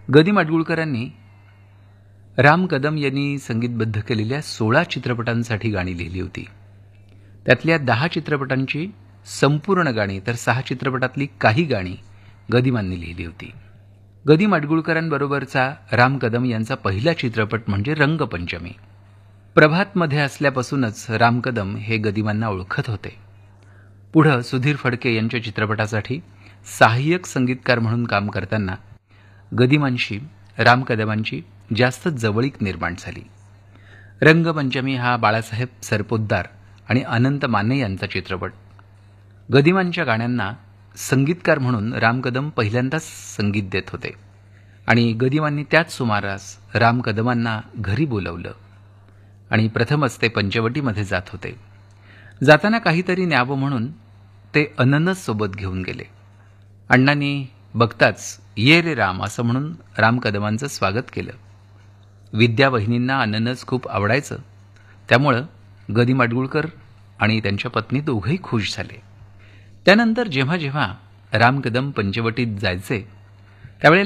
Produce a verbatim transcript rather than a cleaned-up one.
ग दी माडगूळकरांनी राम कदम यांनी संगीतबद्ध केलेल्या सोळा चित्रपटांसाठी गाणी लिहिली होती. त्यातल्या दहा चित्रपटांची संपूर्ण गाणी तर सहा चित्रपटातली काही गाणी गदिमांनी लिहिली होती. ग दी माडगूळकरांबरोबरचा राम कदम यांचा पहिला चित्रपट म्हणजे रंगपंचमी. प्रभातमध्ये असल्यापासूनच राम कदम हे गदिमांना ओळखत होते. पुढं सुधीर फडके यांच्या चित्रपटासाठी सहाय्यक संगीतकार म्हणून काम करताना गदिमांशी राम कदमांची जास्त जवळीक निर्माण झाली. रंगपंचमी हा बाळासाहेब सरपोतदार आणि अनंत माने यांचा चित्रपट. गदिमांच्या गाण्यांना संगीतकार म्हणून राम कदम पहिल्यांदाच संगीत देत होते आणि गदिमांनी त्याच सुमारास राम कदमांना घरी बोलवलं आणि प्रथमच ते पंचवटीमध्ये जात होते. जाताना काहीतरी न्यावं म्हणून ते अननस सोबत घेऊन गेले. अण्णांनी बघताच ये रे राम असं म्हणून राम कदमांचं स्वागत केलं. विद्या वहिनींना अननस खूप आवडायचं, त्यामुळं ग दी माडगूळकर आणि त्यांच्या पत्नी दोघंही खुश झाले. त्यानंतर जेव्हा जेव्हा राम कदम पंचवटीत जायचे त्यावेळेला